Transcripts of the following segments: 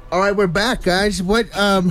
All right, we're back, guys. What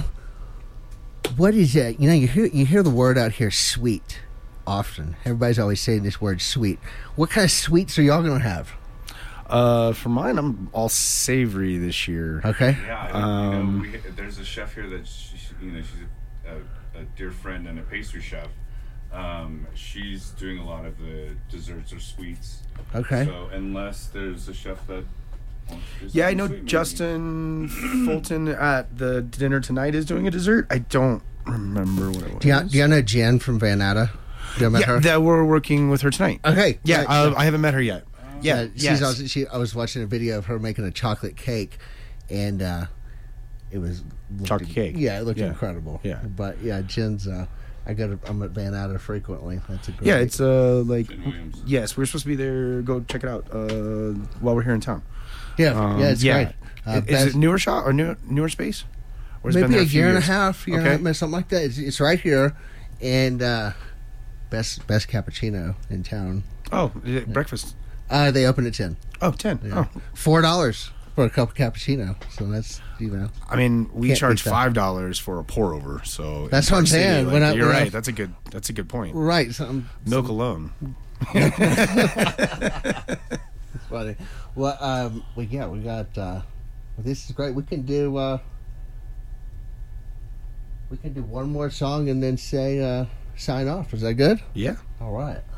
is that? You know, you hear the word out here, sweet, often. Everybody's always saying this word, sweet. What kind of sweets are y'all gonna have? For mine, I'm all savory this year. Okay. Yeah, there's a chef here that she's a dear friend and a pastry chef. She's doing a lot of the desserts or sweets. Okay. So unless there's a chef that Yeah, I know Justin Fulton at the dinner tonight is doing a dessert. I don't remember what it was. Do you know Jen from Van Natta? You met her? That we're working with her tonight. Okay. Yeah, I haven't met her yet. Yeah, I was watching a video of her making a chocolate cake, and it was chocolate cake. Yeah, it looked incredible. Yeah, but yeah, Jen's. I'm at Van Natta frequently. That's a great. Yeah, it's yes, we're supposed to be there. Go check it out while we're here in town. Yeah, it's great. Is it newer shop or newer space? Or maybe a year and a half, something like that. It's right here, and best cappuccino in town. Oh, breakfast. They open at 10. Oh, 10. Yeah. Oh, $4 for a cup of cappuccino. So that's I mean, we charge $5 for a pour over. So that's what I'm saying. You're right. That's a good point. Right. Milk alone. It's funny. Well, we got. This is great. We can do one more song and then say sign off. Is that good? Yeah. All right.